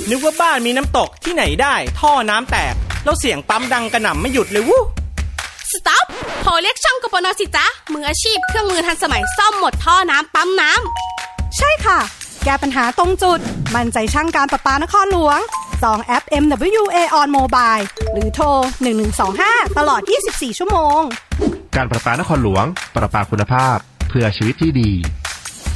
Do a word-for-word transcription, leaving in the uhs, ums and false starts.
นึกว่าบ้านมีน้ำตกที่ไหนได้ท่อน้ำแตกแล้วเสียงปั๊มดังกระหน่ำไม่หยุดเลยวู้สต็อปโทรเรียกช่างกปนสิจ๊ะมืออาชีพเครื่องมือทันสมัยซ่อมหมดท่อน้ำปั๊มน้ำใช่ค่ะแก้ปัญหาตรงจุดมั่นใจช่างการประปานครหลวงจองแอป เอ็ม ดับเบิลยู เอ on Mobile หรือโทรหนึ่งหนึ่งสองห้าตลอดยี่สิบสี่ชั่วโมงการประปานครหลวงประปาคุณภาพเพื่อชีวิตที่ดี